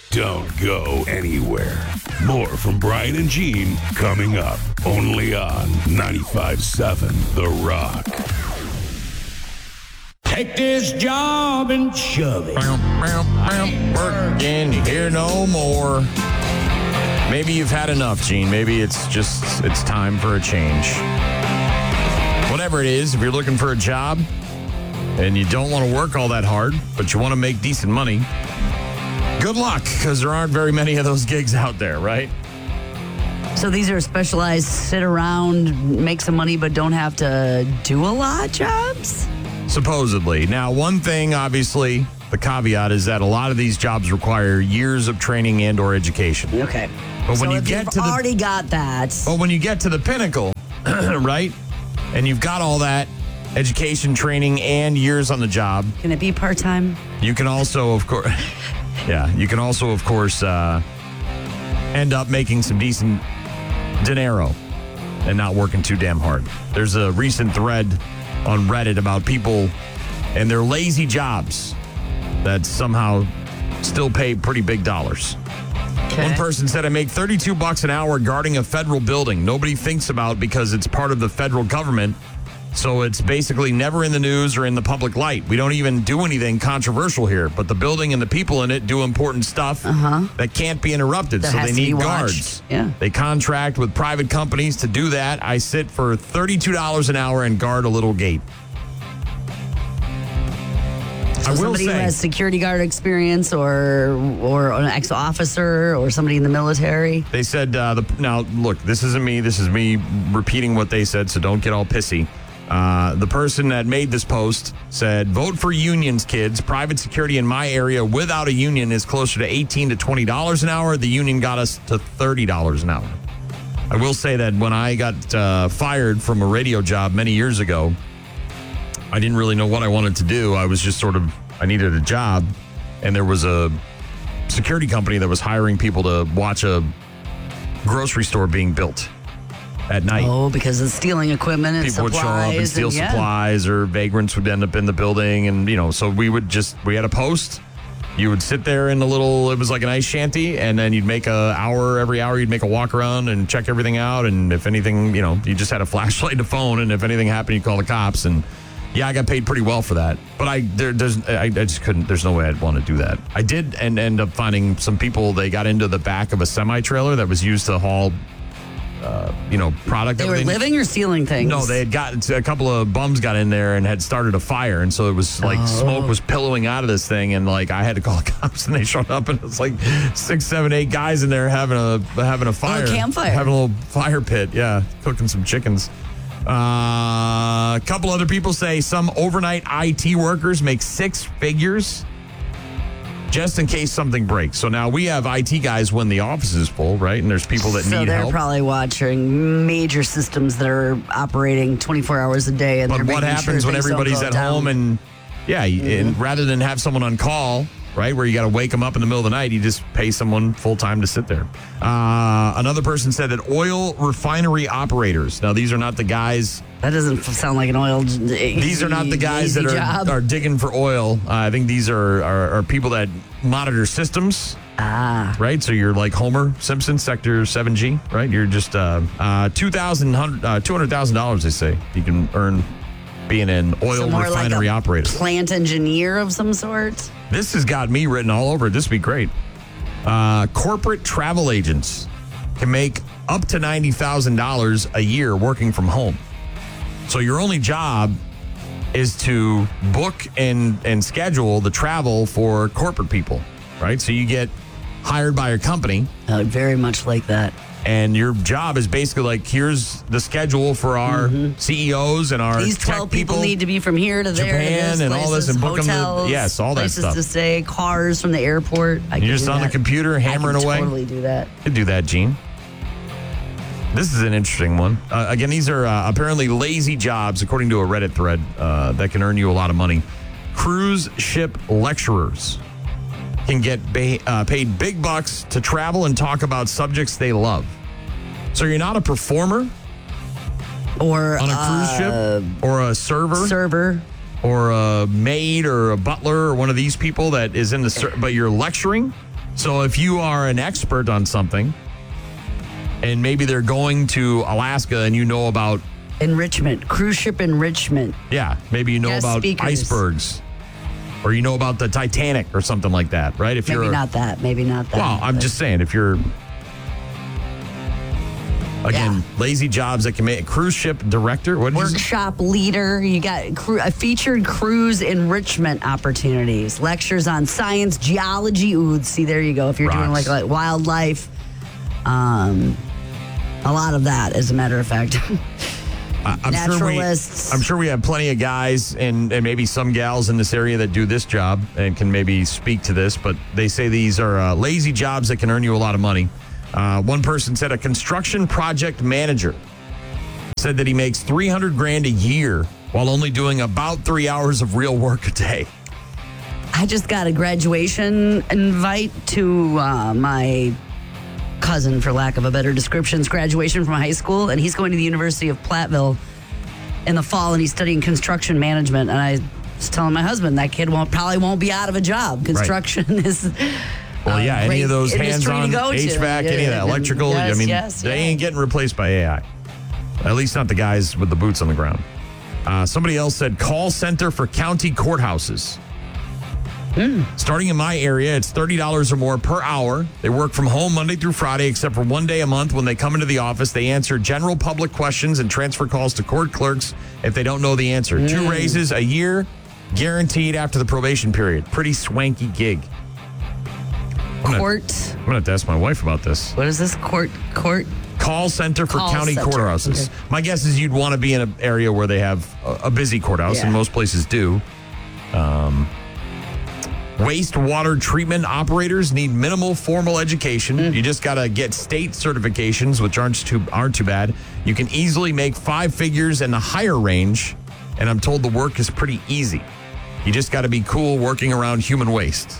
Don't go anywhere. More from Brian and Gene coming up only on 95.7 The Rock. Take this job and shove it. Working here no more. Maybe you've had enough, Gene. Maybe it's time for a change. Whatever it is, if you're looking for a job and you don't want to work all that hard, but you want to make decent money, good luck, because there aren't very many of those gigs out there, right? So these are specialized, sit around, make some money, but don't have to do a lot jobs? Supposedly. Now, one thing, obviously, the caveat is that a lot of these jobs require years of training and or education. Okay. But when so you if get you've to the already got that. But when you get to the pinnacle, right? And you've got all that education, training, and years on the job. Can it be part-time? You can also, of course, end up making some decent dinero and not working too damn hard. There's a recent thread on Reddit about people and their lazy jobs that somehow still pay pretty big dollars. Okay. One person said, I make $32 an hour guarding a federal building. Nobody thinks about because it's part of the federal government. So it's basically never in the news or in the public light. We don't even do anything controversial here. But the building and the people in it do important stuff that can't be interrupted. That so has they to be need watched. guards. Yeah. They contract with private companies to do that. I sit for $32 an hour and guard a little gate. So somebody who has security guard experience or an ex-officer or somebody in the military. They said, now, look, this isn't me. This is me repeating what they said, so don't get all pissy. The person that made this post said, vote for unions, kids. Private security in my area without a union is closer to $18 to $20 an hour. The union got us to $30 an hour. I will say that when I got fired from a radio job many years ago, I didn't really know what I wanted to do. I was just I needed a job, and there was a security company that was hiring people to watch a grocery store being built at night. Oh, because of stealing equipment and people supplies. Would show up and steal supplies, or vagrants would end up in the building. And, so we had a post. You would sit there in it was like an ice shanty, and then you'd make every hour you'd make a walk around and check everything out. And if anything, you just had a flashlight and a phone, and if anything happened, you call the cops. And yeah, I got paid pretty well for that, but I just couldn't. There's no way I'd want to do that. I did end up finding some people. They got into the back of a semi-trailer that was used to haul, product. They were living or stealing things? No, they had gotten a couple of bums got in there and had started a fire, and so it was like smoke was billowing out of this thing, and like I had to call the cops, and they showed up, and it was like 6, 7, 8 guys in there having a fire, a campfire, having a little fire pit, cooking some chickens. A couple other people say some overnight IT workers make 6 figures just in case something breaks. So now we have IT guys when the office is full, right? And there's people that need help. So they're probably watching major systems that are operating 24 hours a day. And but what happens when everybody's at home and and rather than have someone on call, right, where you got to wake them up in the middle of the night, you just pay someone full time to sit there. Another person said that oil refinery operators. Now, these are not the guys. That doesn't sound like an oil. These are not the guys that are digging for oil. I think these are people that monitor systems. Right. So you're like Homer Simpson, Sector 7G, right? You're just $200,000. They say you can earn being an oil refinery operator, plant engineer of some sort. This has got me written all over it. This would be great. Corporate travel agents can make up to $90,000 a year working from home. So your only job is to book and schedule the travel for corporate people, right? So you get hired by a company. Very much like that. And your job is basically like, here's the schedule for our CEOs and our these 12 people need to be from here to there, Japan, to and all this, and book hotels, them. Yes, all that stuff. Places to stay, cars from the airport. You're just on the computer hammering away. I can totally do that. You can do that, Gene. This is an interesting one. Again, these are apparently lazy jobs, according to a Reddit thread, that can earn you a lot of money. Cruise ship lecturers can get paid big bucks to travel and talk about subjects they love. So you're not a performer or on a cruise ship or a server or a maid or a butler or one of these people that is in the but you're lecturing. So if you are an expert on something, and maybe they're going to Alaska and you know about Enrichment, cruise ship enrichment. Yeah, maybe you know Guest about speakers. icebergs, or you know about the Titanic or something like that, right? If Maybe you're not that. Maybe not that. well, I'm but- just saying, if you're again Yeah. lazy jobs that can make cruise ship director. What did you say? Workshop leader. You got featured cruise enrichment opportunities, lectures on science, geology. Ooh, see, there you go. If you're doing Rocks. like wildlife, a lot of that, as a matter of fact. Naturalists. I'm sure we have plenty of guys and maybe some gals in this area that do this job and can maybe speak to this, but they say these are lazy jobs that can earn you a lot of money. One person said a construction project manager said that he makes $300,000 a year while only doing about 3 hours of real work a day. I just got a graduation invite to my cousin, for lack of a better description's graduation from high school, and he's going to the University of Platteville in the fall, and he's studying construction management. And I was telling my husband that kid probably won't be out of a job. Construction is Well, yeah, any great of those industry to hands-on go to. HVAC, any of that electrical, Yes, I mean, yes, they yes. ain't getting replaced by AI. At least not the guys with the boots on the ground. Somebody else said call center for county courthouses. Starting in my area, it's $30 or more per hour. They work from home Monday through Friday, except for one day a month when they come into the office. They answer general public questions and transfer calls to court clerks if they don't know the answer. 2 raises a year, guaranteed after the probation period. Pretty swanky gig. Court. I'm going to have to ask my wife about this. What is this? Court. Call center for Call county center. courthouses. Okay. My guess is you'd want to be in an area where they have a busy courthouse, and Yeah. most places do. Wastewater treatment operators need minimal formal education. You just got to get state certifications, which aren't too bad. You can easily make 5 figures in the higher range, and I'm told the work is pretty easy. You just got to be cool working around human waste.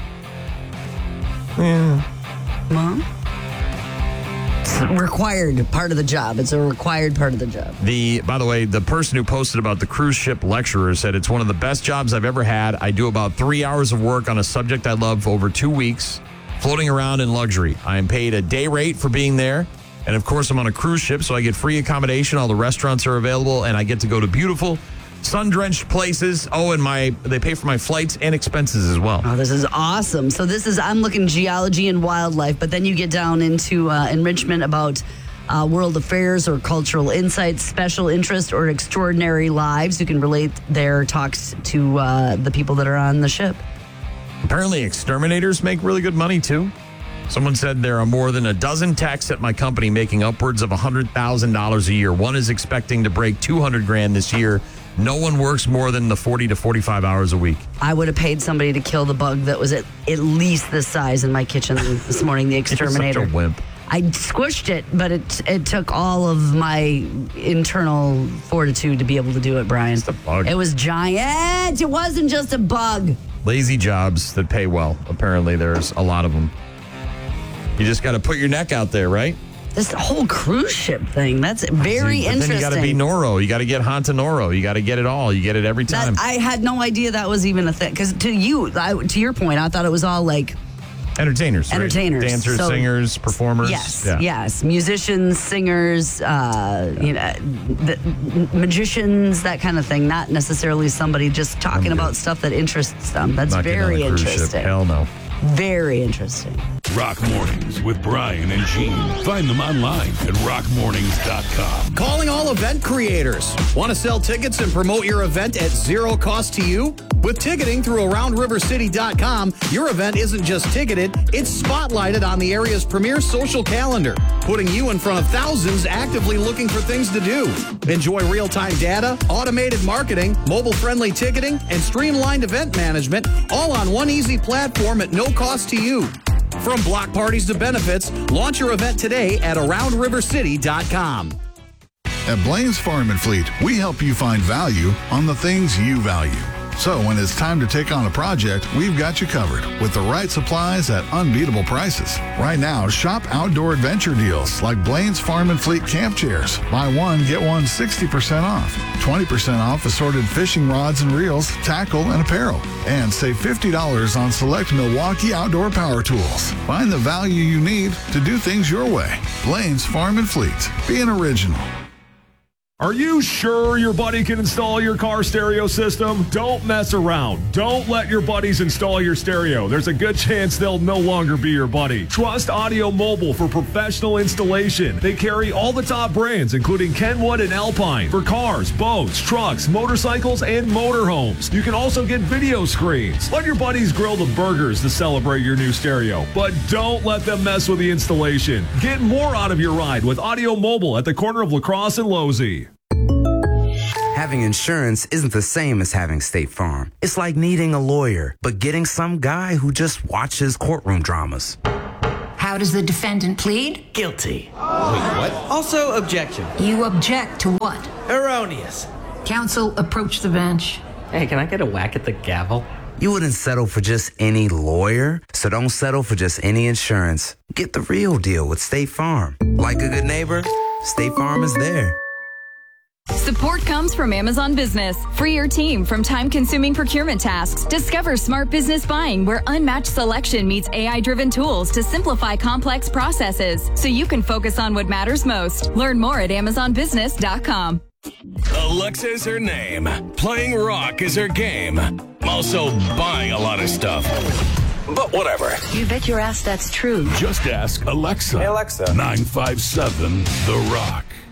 Mom? It's a required part of the job. It's a required part of the job. By the way, the person who posted about the cruise ship lecturer said it's one of the best jobs I've ever had. I do about 3 hours of work on a subject I love for over 2 weeks, floating around in luxury. I am paid a day rate for being there. And of course, I'm on a cruise ship, so I get free accommodation. All the restaurants are available, and I get to go to beautiful, sun-drenched places. Oh, and they pay for my flights and expenses as well. Oh, this is awesome. So I'm looking geology and wildlife, but then you get down into enrichment about world affairs or cultural insights, special interest, or extraordinary lives. You can relate their talks to the people that are on the ship. Apparently, exterminators make really good money, too. Someone said there are more than a dozen techs at my company making upwards of $100,000 a year. One is expecting to break $200,000 this year. No one works more than the 40 to 45 hours a week. I would have paid somebody to kill the bug that was at least this size in my kitchen this morning, the exterminator. You're such a wimp. I squished it, but it took all of my internal fortitude to be able to do it, Brian. It's a bug. It was giant. It wasn't just a bug. Lazy jobs that pay well. Apparently, there's a lot of them. You just got to put your neck out there, right? This whole cruise ship thing, that's very But interesting. then you got to be Noro. You got to get Hanta Noro. You got to get it all. You get it every time. I had no idea that was even a thing. Because to your point, I thought it was all like Entertainers. Right? Entertainers. Dancers, So- singers, performers. yes, Yeah. yes, musicians, singers, magicians, that kind of thing. Not necessarily somebody just talking about stuff that interests them. That's Not getting on very a cruise ship. interesting. Hell no. Very interesting. Rock Mornings with Brian and Gene. Find them online at rockmornings.com. Calling all event creators. Want to sell tickets and promote your event at zero cost to you? With ticketing through AroundRiverCity.com, your event isn't just ticketed, it's spotlighted on the area's premier social calendar, putting you in front of thousands actively looking for things to do. Enjoy real-time data, automated marketing, mobile-friendly ticketing, and streamlined event management, all on one easy platform at no cost to you. From block parties to benefits, launch your event today at AroundRiverCity.com. At Blaine's Farm and Fleet, we help you find value on the things you value. So when it's time to take on a project, we've got you covered with the right supplies at unbeatable prices. Right now, shop outdoor adventure deals like Blaine's Farm and Fleet camp chairs. Buy one, get one 60% off. 20% off assorted fishing rods and reels, tackle, and apparel. And save $50 on select Milwaukee outdoor power tools. Find the value you need to do things your way. Blaine's Farm and Fleet. Be an original. Are you sure your buddy can install your car stereo system? Don't mess around. Don't let your buddies install your stereo. There's a good chance they'll no longer be your buddy. Trust Audio Mobile for professional installation. They carry all the top brands, including Kenwood and Alpine, for cars, boats, trucks, motorcycles, and motorhomes. You can also get video screens. Let your buddies grill the burgers to celebrate your new stereo, but don't let them mess with the installation. Get more out of your ride with Audio Mobile at the corner of La Crosse and Losey. Having insurance isn't the same as having State Farm. It's like needing a lawyer, but getting some guy who just watches courtroom dramas. How does the defendant plead? Guilty. Wait, what? Also, objection. You object to what? Erroneous. Counsel, approach the bench. Hey, can I get a whack at the gavel? You wouldn't settle for just any lawyer, so don't settle for just any insurance. Get the real deal with State Farm. Like a good neighbor, State Farm is there. Support comes from Amazon Business. Free your team from time-consuming procurement tasks. Discover smart business buying where unmatched selection meets AI-driven tools to simplify complex processes so you can focus on what matters most. Learn more at AmazonBusiness.com. Alexa is her name. Playing rock is her game. Also buying a lot of stuff. But whatever. You bet your ass that's true. Just ask Alexa. Hey, Alexa. 957 The Rock.